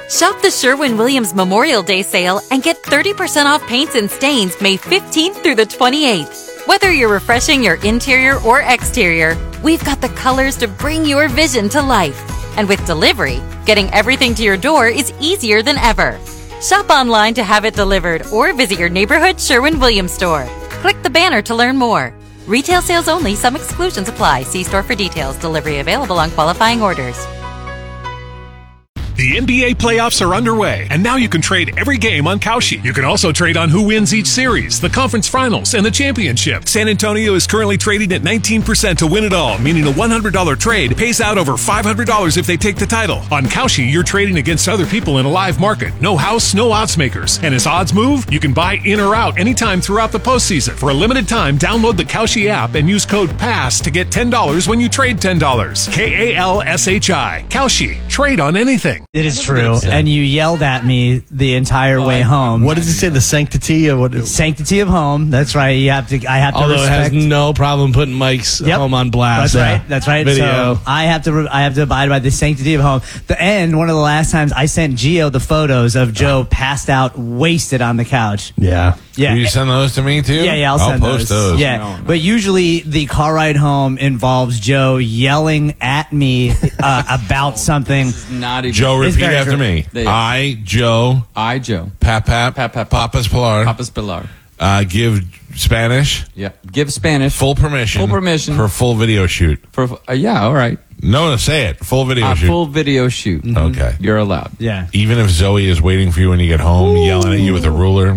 Shop the Sherwin-Williams Memorial Day sale and get 30% off paints and stains May 15th through the 28th. Whether you're refreshing your interior or exterior, we've got the colors to bring your vision to life. And with delivery, getting everything to your door is easier than ever. Shop online to have it delivered or visit your neighborhood Sherwin-Williams store. Click the banner to learn more. Retail sales only. Some exclusions apply. See store for details. Delivery available on qualifying orders. The NBA playoffs are underway, and now you can trade every game on Kalshi. You can also trade on who wins each series, the conference finals, and the championship. San Antonio is currently trading at 19% to win it all, meaning a $100 trade pays out over $500 if they take the title. On Kalshi, you're trading against other people in a live market. No house, no odds makers. And as odds move, you can buy in or out anytime throughout the postseason. For a limited time, download the Kalshi app and use code PASS to get $10 when you trade $10. KALSHI. Kalshi. Trade on anything. It is true. And you yelled at me the entire way home. What does it say? The sanctity of what? Sanctity of home. That's right. I have to Although respect. it has no problem putting Mike's home on blast. That's right. Video. So I have to abide by the sanctity of home. One of the last times I sent Gio the photos of Joe passed out, wasted on the couch. Yeah. Yeah. Will you send those to me too? Yeah, I'll send post those. Yeah, no. But usually the car ride home involves Joe yelling at me about something. Not even. Joe, repeat after me. I, Joe. Papas Pilar. Give Spanish. Yeah. Give Spanish. Full permission. For full video shoot. Yeah, all right. No, say it. Full video shoot. Full video shoot. Mm-hmm. Okay. You're allowed. Yeah. Even if Zoe is waiting for you when you get home, yelling at you with a ruler.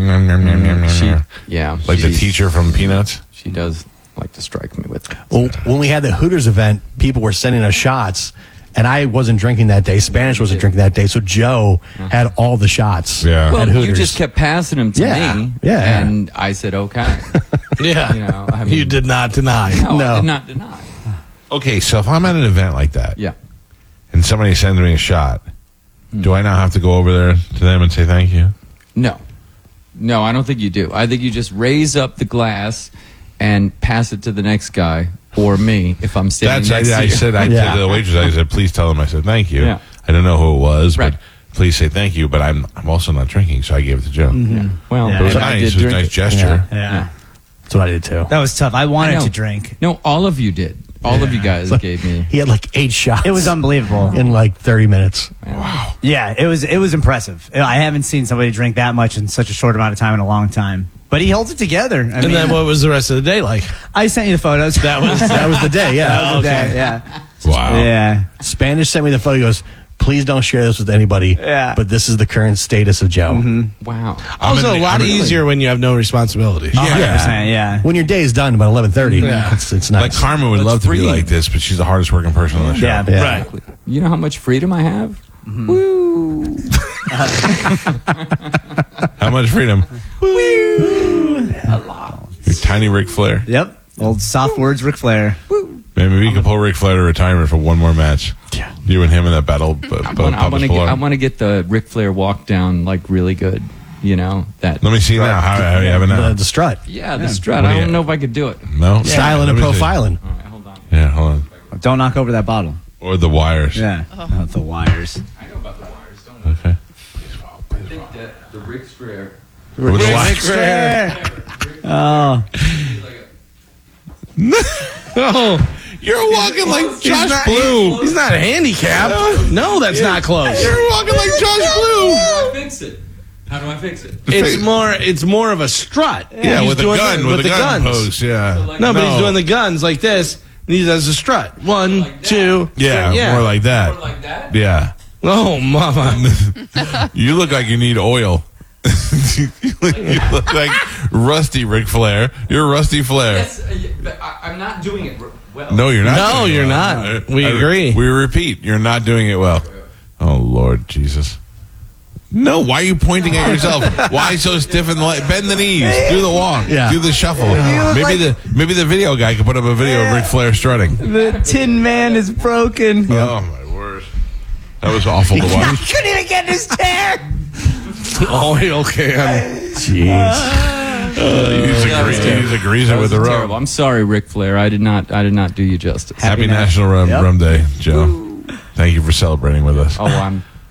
Like the teacher from Peanuts. She does like to strike me with. Well, when we had the Hooters event, people were sending us shots, and I wasn't drinking that day. Spanish wasn't drinking that day, so Joe had all the shots. Yeah. At Hooters. You just kept passing them to me. Yeah. And I said, okay. Yeah. You did not deny. No, I did not deny. Okay, so if I'm at an event like that, and somebody sends me a shot, do I now have to go over there to them and say thank you? No, I don't think you do. I think you just raise up the glass and pass it to the next guy or me if I'm sitting next to you. I said to the waitress, I said, please tell them I said thank you. Yeah. I don't know who it was, but please say thank you. But I'm also not drinking, so I gave it to Joe. Mm-hmm. Yeah. Well, it was nice. It was a nice gesture. Yeah. That's what I did too. That was tough. I wanted to drink. No, all of you did. All of you guys gave me. He had like 8 shots. It was unbelievable in like 30 minutes. Wow. Yeah, it was impressive. I haven't seen somebody drink that much in such a short amount of time in a long time. But he holds it together. I mean, then what was the rest of the day like? I sent you the photos. That was the day. Yeah. That was the day. Yeah. Wow. Yeah. Spanish sent me the photo. He goes, please don't share this with anybody. Yeah. But this is the current status of Joe. Mm-hmm. Wow. Also, a lot easier when you have no responsibilities. 100%, yeah. When your day is done about 11:30, it's nice. Like Karma would love to be like this, but she's the hardest working person on the show. Yeah. Right. You know how much freedom I have? Mm-hmm. Woo! How much freedom? Woo! A lot. Your tiny Ric Flair. Yep. Old soft words Ric Flair. Maybe we can pull Ric Flair to retirement for one more match. Yeah. You and him in that battle. I want to get the Ric Flair walk down like really good. You know that. Let me see now. How you have it now? The strut. Yeah, the strut. I don't know if I could do it. No. Styling and profiling. All right, hold on. Yeah, hold on. Don't knock over that bottle. Or the wires. Yeah. Not the wires. I know about the wires. Don't worry. Okay. I think that the Ric Flair. With the wires. Oh. Oh. You're walking like Josh Blue. He's not handicapped. No, that's not close. You're walking like Josh Blue. How do I fix it? How do I fix it? It's more of a strut. Yeah, He's with the doing gun. With the gun pose, yeah. No, but he's doing the guns like this, and he does a strut. 1, like 2, yeah, more like that. More like that? Yeah. Oh, mama. You look like you need oil. You look like Rusty Ric Flair. You're Rusty Flair. Yes, I'm not doing it well. No, you're not. No, you're not. We agree. We repeat, you're not doing it well. Oh, Lord Jesus. No, why are you pointing at yourself? Why so stiff in the leg? Bend the knees. Do the walk. Yeah. Do the shuffle. Maybe the video guy could put up a video of Ric Flair strutting. The Tin Man is broken. Oh, my word. That was awful to watch. He couldn't even get his chair. Oil can. Jeez. He's a greaser with the terrible. rum. I'm sorry, Ric Flair. I did not do you justice. Happy National Rum Day, Joe. Thank you for celebrating with us. Oh, I'm